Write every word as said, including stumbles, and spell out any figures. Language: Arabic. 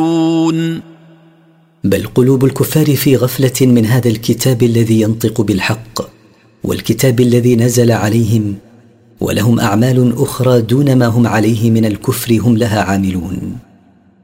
بل قلوب الكفار في غفلة من هذا الكتاب الذي ينطق بالحق والكتاب الذي نزل عليهم، ولهم أعمال أخرى دون ما هم عليه من الكفر هم لها عاملون.